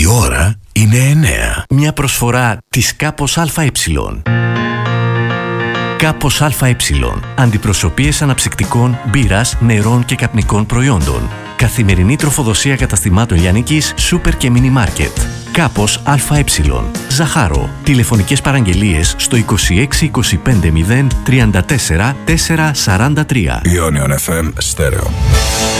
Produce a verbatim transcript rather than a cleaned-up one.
Η ώρα είναι εννέα. Μια προσφορά της Κάπος ΑΕ. Κάπος ΑΕ. Αντιπροσωπείες αναψυκτικών, μπύρας, νερών και καπνικών προϊόντων. Καθημερινή τροφοδοσία καταστημάτων λιανικής, σούπερ και μίνι μάρκετ. Κάπος ΑΕ. Ζαχάρο. Τηλεφωνικές παραγγελίες στο είκοσι έξι είκοσι πέντε μηδέν τριάντα τέσσερα τετρακόσια σαράντα τρία. Ionion εφ εμ Στέρεο.